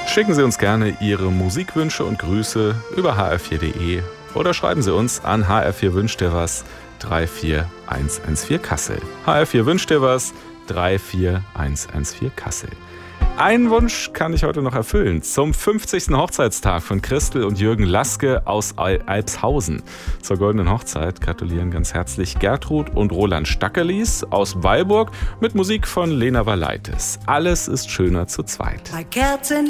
Schicken Sie uns gerne Ihre Musikwünsche und Grüße über hr4.de oder schreiben Sie uns an hr4 wünscht dir was 34114 Kassel. hr4 wünscht dir was 34114 Kassel. Einen Wunsch kann ich heute noch erfüllen. Zum 50. Hochzeitstag von Christel und Jürgen Laske aus Alpshausen. Zur goldenen Hochzeit gratulieren ganz herzlich Gertrud und Roland Stackelis aus Weilburg mit Musik von Lena Valaitis. Alles ist schöner zu zweit. Bei Kerzen